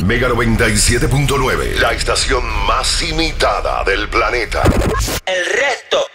Mega 97.9, la estación más imitada del planeta. El resto